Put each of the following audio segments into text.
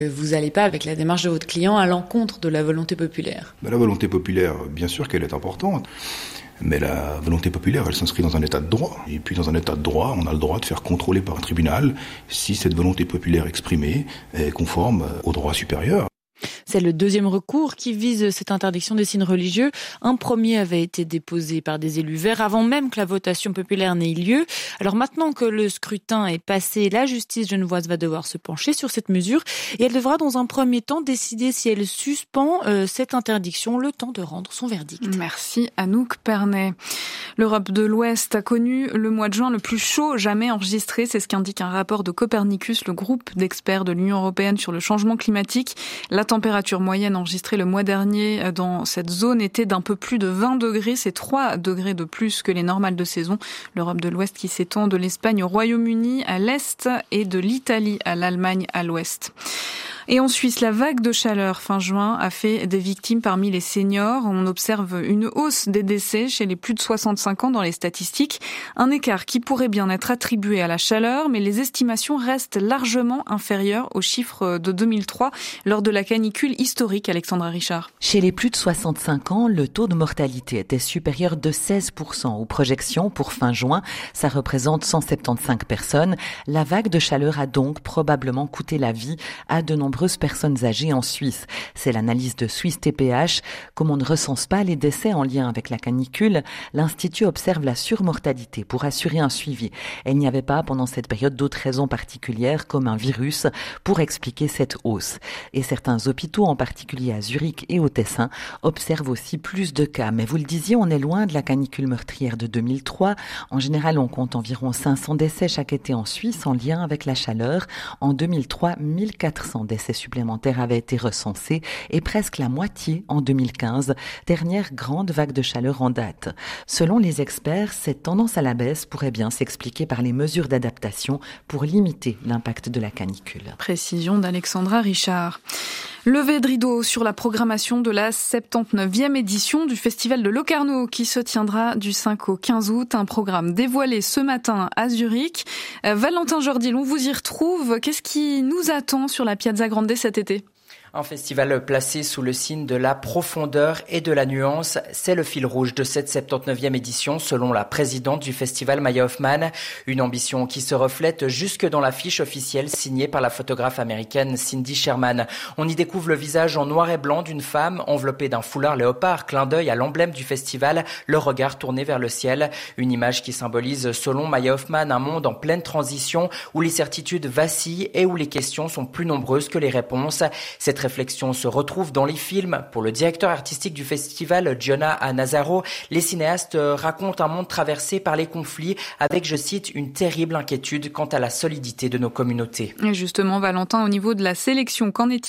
Vous n'allez pas, avec la démarche de votre client, à l'encontre de la volonté populaire. La volonté populaire, bien sûr qu'elle est importante, mais la volonté populaire, elle s'inscrit dans un état de droit. Et puis dans un état de droit, on a le droit de faire contrôler par un tribunal si cette volonté populaire exprimée est conforme au droit supérieur. C'est le deuxième recours qui vise cette interdiction des signes religieux. Un premier avait été déposé par des élus verts avant même que la votation populaire n'ait eu lieu. Alors maintenant que le scrutin est passé, la justice genevoise va devoir se pencher sur cette mesure et elle devra dans un premier temps décider si elle suspend cette interdiction le temps de rendre son verdict. Merci Anouk Pernet. L'Europe de l'Ouest a connu le mois de juin le plus chaud jamais enregistré. C'est ce qu'indique un rapport de Copernicus, le groupe d'experts de l'Union européenne sur le changement climatique. La température moyenne enregistrée le mois dernier dans cette zone était d'un peu plus de 20 degrés. C'est 3 degrés de plus que les normales de saison. L'Europe de l'Ouest qui s'étend de l'Espagne au Royaume-Uni à l'Est et de l'Italie à l'Allemagne à l'Ouest. Et en Suisse, la vague de chaleur fin juin a fait des victimes parmi les seniors. On observe une hausse des décès chez les plus de 65 ans dans les statistiques. Un écart qui pourrait bien être attribué à la chaleur, mais les estimations restent largement inférieures aux chiffres de 2003 lors de la canicule historique. Alexandra Richard. Chez les plus de 65 ans, le taux de mortalité était supérieur de 16% aux projections pour fin juin. Ça représente 175 personnes. La vague de chaleur a donc probablement coûté la vie à de nombreuses personnes âgées en Suisse. C'est l'analyse de Suisse TPH. Comme on ne recense pas les décès en lien avec la canicule, l'Institut observe la surmortalité pour assurer un suivi. Et il n'y avait pas pendant cette période d'autres raisons particulières comme un virus pour expliquer cette hausse. Et certains hôpitaux, en particulier à Zurich et au Tessin, observent aussi plus de cas. Mais vous le disiez, on est loin de la canicule meurtrière de 2003. En général, on compte environ 500 décès chaque été en Suisse en lien avec la chaleur. En 2003, 1400 décès supplémentaires avaient été recensés et presque la moitié en 2015, dernière grande vague de chaleur en date. Selon les experts, cette tendance à la baisse pourrait bien s'expliquer par les mesures d'adaptation pour limiter l'impact de la canicule. Précision d'Alexandra Richard. Levée de rideau sur la programmation de la 79e édition du Festival de Locarno qui se tiendra du 5 au 15 août. Un programme dévoilé ce matin à Zurich. Valentin Jordil, on vous y retrouve. Qu'est-ce qui nous attend sur la Piazza Grande cet été ? Un festival placé sous le signe de la profondeur et de la nuance, c'est le fil rouge de cette 79e édition selon la présidente du festival Maya Hoffman. Une ambition qui se reflète jusque dans l'affiche officielle signée par la photographe américaine Cindy Sherman. On y découvre le visage en noir et blanc d'une femme enveloppée d'un foulard léopard, clin d'œil à l'emblème du festival, le regard tourné vers le ciel. Une image qui symbolise selon Maya Hoffman un monde en pleine transition où les certitudes vacillent et où les questions sont plus nombreuses que les réponses. Cette réflexion se retrouve dans les films. Pour le directeur artistique du festival, Giona Nazaro, les cinéastes racontent un monde traversé par les conflits avec, je cite, une terrible inquiétude quant à la solidité de nos communautés. Et justement, Valentin, au niveau de la sélection, qu'en est-il ?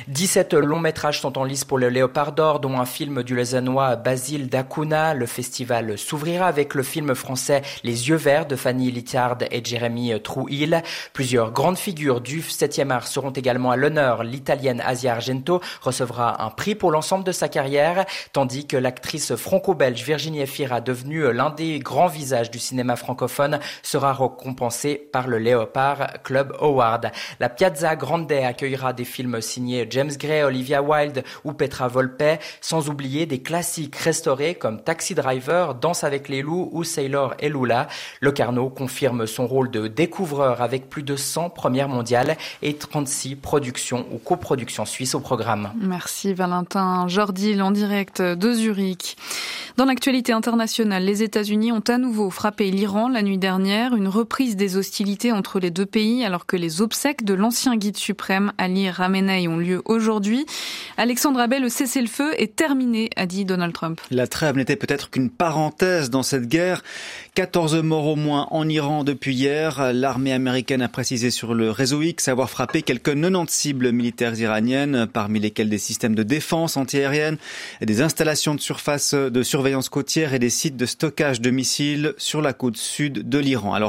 17 longs métrages sont en lice pour le Léopard d'Or, dont un film du Lausannois Basile Dacuna. Le festival s'ouvrira avec le film français Les Yeux Verts de Fanny Littard et Jérémy Trouil. Plusieurs grandes figures du 7e art seront également à l'honneur. L'italienne Asia Argento recevra un prix pour l'ensemble de sa carrière, tandis que l'actrice franco-belge Virginie Efira, devenue l'un des grands visages du cinéma francophone, sera récompensée par le Léopard Club Award. La Piazza Grande accueillera des films signés James Gray, Olivia Wilde ou Petra Volpe, sans oublier des classiques restaurés comme Taxi Driver, Danse avec les loups ou Sailor et Lula. Locarno confirme son rôle de découvreur avec plus de 100 premières mondiales et 36 productions ou coproductions suisses au programme. Merci Valentin Jordil en direct de Zurich. Dans l'actualité internationale, les États-Unis ont à nouveau frappé l'Iran la nuit dernière, une reprise des hostilités entre les deux pays alors que les obsèques de l'ancien guide suprême Ali Khamenei ont lieu aujourd'hui. Alexandre Abbé, le cessez-le-feu est terminé, a dit Donald Trump. La trêve n'était peut-être qu'une parenthèse dans cette guerre. 14 morts au moins en Iran depuis hier. L'armée américaine a précisé sur le réseau X avoir frappé quelques 90 cibles militaires iraniennes, parmi lesquelles des systèmes de défense antiaérienne, des installations de surface de surveillance côtière et des sites de stockage de missiles sur la côte sud de l'Iran. Alors,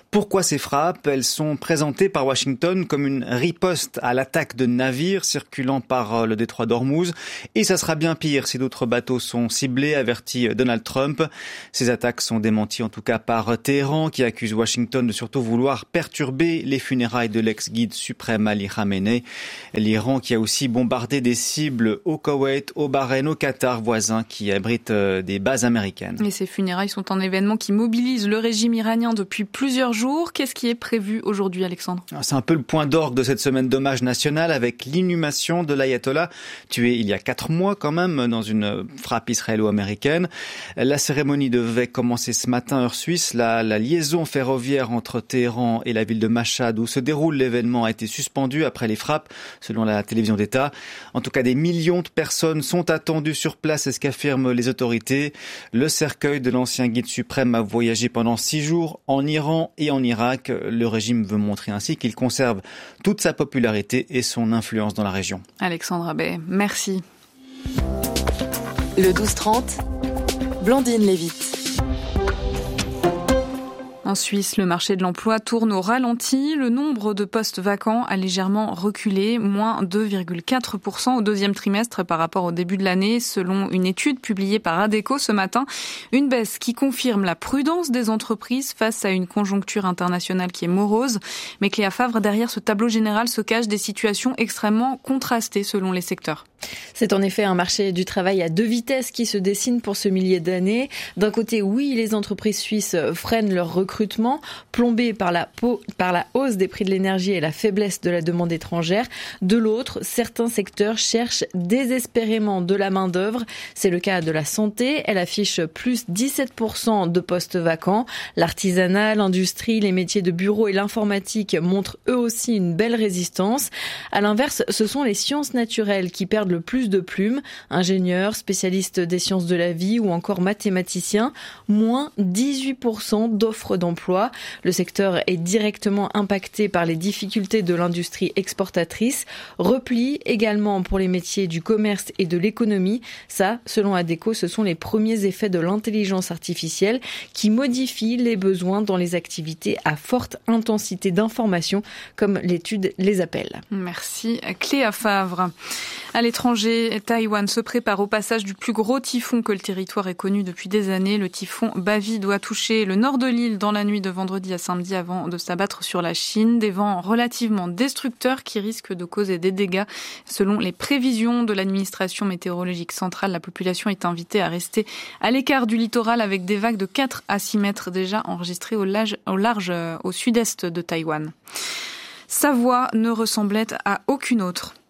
Pourquoi ces frappes? Elles sont présentées par Washington comme une riposte à l'attaque de navires circulant par le détroit d'Ormuz. Et ça sera bien pire si d'autres bateaux sont ciblés, avertit Donald Trump. Ces attaques sont démenties en tout cas par Téhéran, qui accuse Washington de surtout vouloir perturber les funérailles de l'ex-guide suprême Ali Khamenei. L'Iran qui a aussi bombardé des cibles au Koweït, au Bahreïn, au Qatar, voisins qui abritent des bases américaines. Et ces funérailles sont un événement qui mobilise le régime iranien depuis plusieurs jours. Qu'est-ce qui est prévu aujourd'hui, Alexandre? C'est un peu le point d'orgue de cette semaine d'hommage national avec l'inhumation de l'ayatollah, tué il y a 4 mois quand même dans une frappe israélo-américaine. La cérémonie devait commencer ce matin, heure suisse. La liaison ferroviaire entre Téhéran et la ville de Mashhad, où se déroule l'événement, a été suspendue après les frappes, selon la télévision d'État. En tout cas, des millions de personnes sont attendues sur place, c'est ce qu'affirment les autorités. Le cercueil de l'ancien guide suprême a voyagé pendant 6 jours en Iran et en Irak. Le régime veut montrer ainsi qu'il conserve toute sa popularité et son influence dans la région. Alexandre Abbé, merci. Le 12-30, Blandine Lévite. En Suisse, le marché de l'emploi tourne au ralenti. Le nombre de postes vacants a légèrement reculé, moins 2,4% au deuxième trimestre par rapport au début de l'année, selon une étude publiée par ADECO ce matin. Une baisse qui confirme la prudence des entreprises face à une conjoncture internationale qui est morose. Mais Cléa Favre, derrière ce tableau général se cachent des situations extrêmement contrastées selon les secteurs. C'est en effet un marché du travail à 2 vitesses qui se dessine pour ce millier d'années. D'un côté, oui, les entreprises suisses freinent leur recrutement, plombées par la hausse des prix de l'énergie et la faiblesse de la demande étrangère. De l'autre, certains secteurs cherchent désespérément de la main-d'œuvre. C'est le cas de la santé. Elle affiche plus 17% de postes vacants. L'artisanat, l'industrie, les métiers de bureau et l'informatique montrent eux aussi une belle résistance. À l'inverse, ce sont les sciences naturelles qui perdent le plus de plumes, ingénieurs, spécialistes des sciences de la vie ou encore mathématiciens, moins 18% d'offres d'emploi. Le secteur est directement impacté par les difficultés de l'industrie exportatrice, repli également pour les métiers du commerce et de l'économie. Ça, selon ADECO, ce sont les premiers effets de l'intelligence artificielle qui modifient les besoins dans les activités à forte intensité d'information, comme l'étude les appelle. Merci Cléa Favre. À l'étranger, Taïwan se prépare au passage du plus gros typhon que le territoire ait connu depuis des années. Le typhon Bavi doit toucher le nord de l'île dans la nuit de vendredi à samedi avant de s'abattre sur la Chine. Des vents relativement destructeurs qui risquent de causer des dégâts. Selon les prévisions de l'administration météorologique centrale, la population est invitée à rester à l'écart du littoral avec des vagues de 4 à 6 mètres déjà enregistrées au large au sud-est de Taïwan. Sa voix ne ressemblait à aucune autre.